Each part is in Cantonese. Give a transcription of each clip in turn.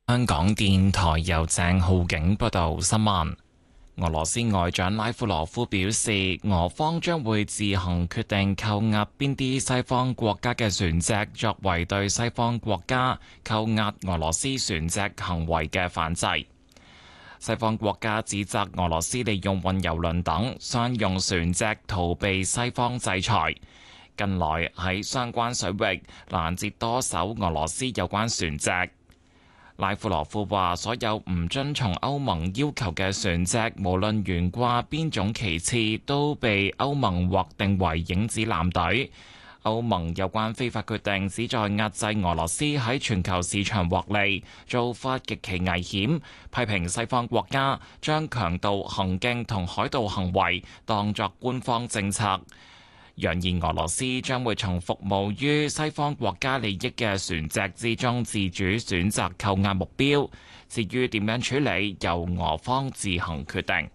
香港電台由鄭浩景報道新聞。俄羅斯外長拉夫羅夫表示，俄方將會自行決定扣押邊啲西方國家嘅船隻，作為對西方國家扣押俄羅斯船隻行為嘅反制。西方國家指責俄羅斯利用運油輪等商用船隻逃避西方制裁，近來喺相關水域攔截多艘俄羅斯有關船隻。拉夫羅夫話：所有唔遵從歐盟要求嘅船隻，無論懸掛邊種旗幟，都被歐盟劃定為影子艦隊。歐盟有關非法決定旨在壓制俄羅斯喺全球市場獲利，做法極其危險。批評西方國家將強盜行徑同海盜行為當作官方政策，揚言俄羅斯將會從服務於西方國家利益嘅船隻之中自主選擇扣押目標，至於點樣處理，由俄方自行決定。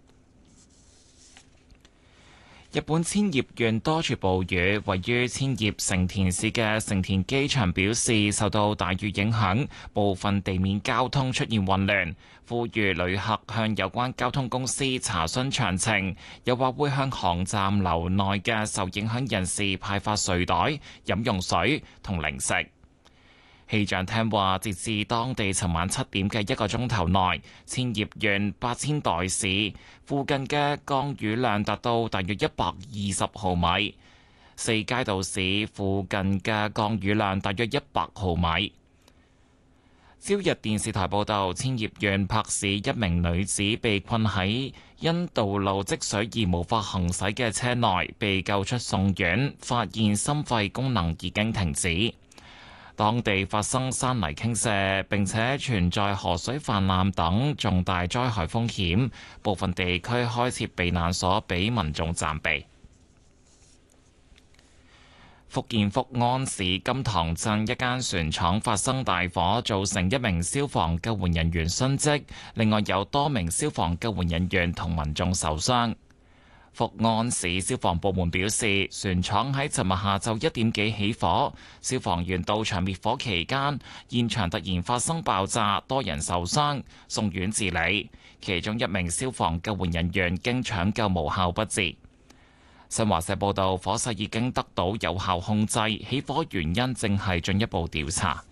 日本千葉縣多處暴雨，位於千葉成田市嘅成田機場表示，受到大雨影響，部分地面交通出現混亂，呼籲旅客向有關交通公司查詢詳情，又話會向航站樓內嘅受影響人士派發睡袋、飲用水同零食。氣象廳話，截至當地尋晚7點嘅1個鐘頭內，千葉縣八千代市附近嘅降雨量達到大約120毫米，四階道市附近嘅降雨量大約100毫米。朝日電視台報導，千葉縣柏市一名女子被困喺因道路積水而無法行駛嘅車內，被救出送院，發現心肺功能已經停止。當地發生山泥傾瀉，並且存在河水泛濫等重大災害風險，部分地區開設避難所俾民眾暫避。福建福安市金塘鎮一間船廠發生大火，造成一名消防救援人員殉職，另外有多名消防救援人員同民眾受傷。福安市消防部門表示，船廠喺尋日下晝1點幾起火，消防員到場滅火期間，現場突然發生爆炸，多人受傷，送院治理。其中一名消防救援人員經搶救無效不治。新華社報道，火勢已經得到有效控制，起火原因正係進一步調查。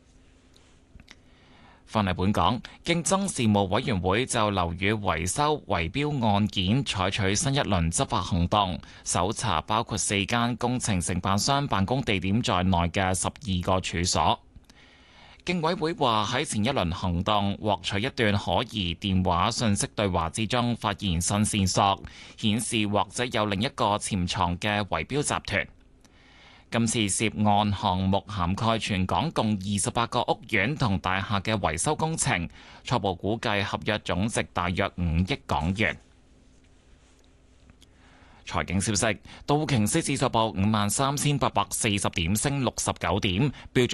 返嚟本港，競爭事務委員會就樓宇維修圍標案件採取新一輪執法行動，搜查包括4間工程承辦商辦公地點在內嘅12個處所。競委會話喺前一輪行動獲取一段可疑電話訊息對話之中，發現新線索，顯示或者有另一個潛藏嘅圍標集團。今次涉案項目涵蓋全港共28個屋苑同大廈嘅維修工程，初步估計合約總值大約5億港元。財經消息，道瓊斯指數報53,840點，升69點；標準